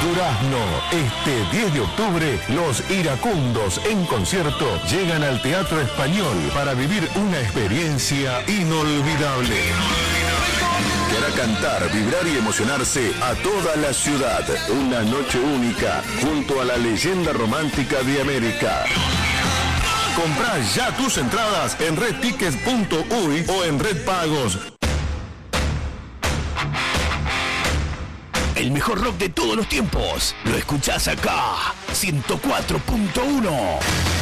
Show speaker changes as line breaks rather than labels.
Durazno, este 10 de octubre, los iracundos en concierto llegan al Teatro Español para vivir una experiencia inolvidable. Que hará cantar, vibrar y emocionarse a toda la ciudad. Una noche única junto a la leyenda romántica de América. Comprá ya tus entradas en redtickets.uy o en Red Pagos.
El mejor rock de todos los tiempos. Lo escuchás acá. 104.1.